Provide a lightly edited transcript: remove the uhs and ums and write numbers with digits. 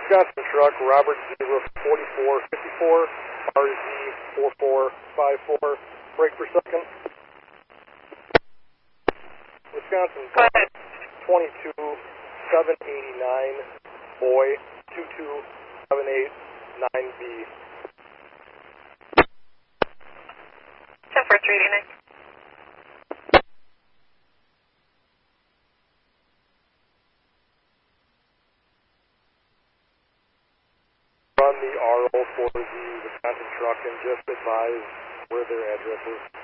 Wisconsin truck, Robert Zebra 4454, RZ 4454, brake per second. Wisconsin truck 22789, boy 22789B. 10-4-389. Run the RO for the Wisconsin truck and just advise where their address is.